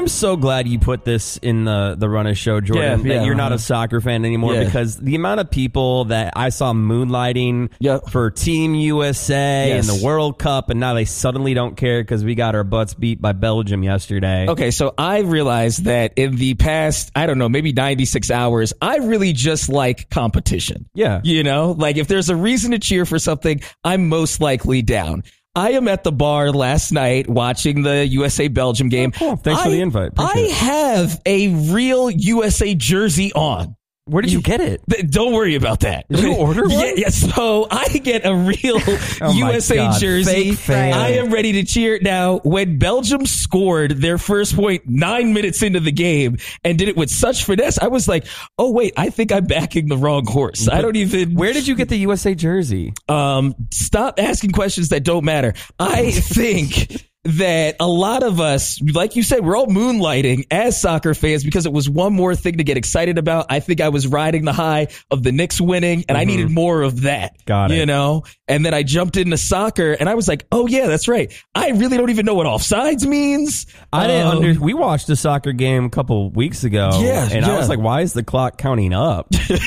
I'm so glad you put this in the Run a Show, Jordan, that you're not a soccer fan anymore, because the amount of people that I saw moonlighting for Team USA and the World Cup, and now they suddenly don't care because we got our butts beat by Belgium yesterday. Okay, so I realized that in the past, I don't know, maybe 96 hours, I really just like competition. Yeah. You know, like if there's a reason to cheer for something, I'm most likely down. I am at the bar last night watching the USA-Belgium game. Oh, cool. Thanks for the invite. Appreciate I have a real USA jersey on. Where did you get it? Don't worry about that. Did you order one? Yeah, so I get a real USA jersey. Fake fan. I am ready to cheer. Now, when Belgium scored their first point 9 minutes into the game and did it with such finesse, I was like, oh, wait, I think I'm backing the wrong horse. I don't even... Where did you get the USA jersey? Stop asking questions that don't matter. I think... that a lot of us, like you said, we're all moonlighting as soccer fans because it was one more thing to get excited about. I think I was riding the high of the Knicks winning, and I needed more of that. Got it. You know? And then I jumped into soccer, and I was like, oh, yeah, that's right. I really don't even know what offsides means. I didn't we watched a soccer game a couple weeks ago, and I was like, why is the clock counting up?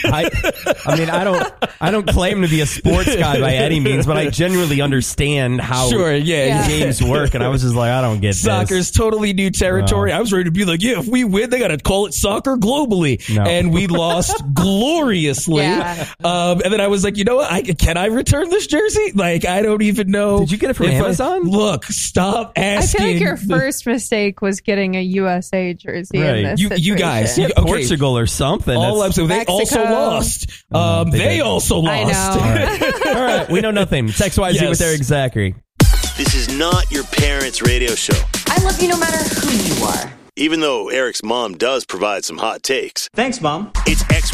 I mean, I don't claim to be a sports guy by any means, but I genuinely understand how games work, and I was just like, I don't get this. Soccer's totally new territory. I was ready to be like, yeah, if we win, they got to call it soccer globally. No. And we lost gloriously. And then I was like, you know what? Can I return this jersey? Like, I don't even know. Did you get it from Amazon? Look, stop asking. I feel like your first mistake was getting a USA jersey in this situation. You guys. Portugal or something. They also lost. They also lost. I know. All right. We know nothing. It's XYZ with Eric Zachary. This is not your parents' radio show. I love you no matter who you are. Even though Eric's mom does provide some hot takes. Thanks, Mom. It's